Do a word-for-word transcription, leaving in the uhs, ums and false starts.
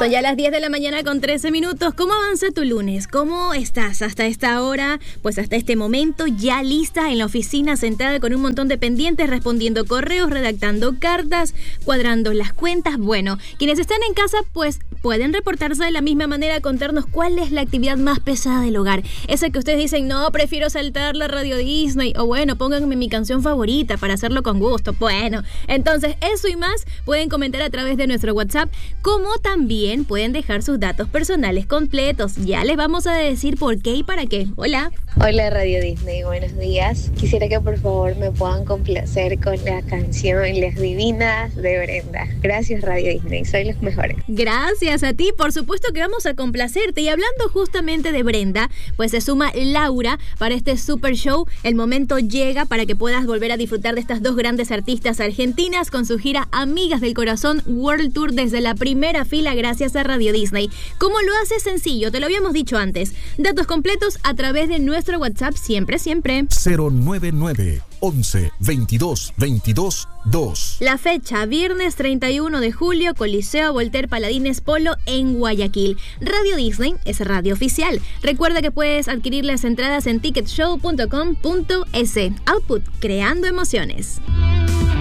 Son ya las diez de la mañana con trece minutos. ¿Cómo avanza tu lunes? ¿Cómo estás hasta esta hora? Pues hasta este momento ya lista en la oficina, sentada con un montón de pendientes, respondiendo correos, redactando cartas, cuadrando las cuentas. Bueno, quienes están en casa pues pueden reportarse de la misma manera, contarnos cuál es la actividad más pesada del hogar. Esa que ustedes dicen, no, prefiero saltar la radio Disney, o bueno, pónganme mi canción favorita para hacerlo con gusto. Bueno, entonces eso y más pueden comentar a través de nuestro WhatsApp, como también pueden dejar sus datos personales completos. Ya les vamos a decir por qué y para qué. Hola. Hola Radio Disney, buenos días. Quisiera que por favor me puedan complacer con la canción Las Divinas de Brenda. Gracias Radio Disney, soy los mejores. Gracias a ti, por supuesto que vamos a complacerte. Y hablando justamente de Brenda, pues se suma Laura para este super show. El momento llega para que puedas volver a disfrutar de estas dos grandes artistas argentinas con su gira Amigas del Corazón World Tour desde la primera fila gracias a Radio Disney. ¿Cómo lo haces? Sencillo, te lo habíamos dicho antes. Datos completos a través de nuestro WhatsApp siempre, siempre. cero nueve nueve once veintidós veintidós dos. La fecha, viernes treinta y uno de julio, Coliseo Voltaire Paladines Polo en Guayaquil. Radio Disney es radio oficial. Recuerda que puedes adquirir las entradas en ticket show punto com punto es. Output, creando emociones.